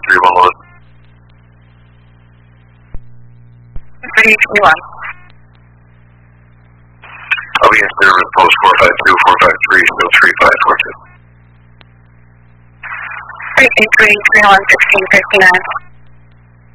311. 321. I'll be in service post 452, 453, still 3542. 323, 31, 1659.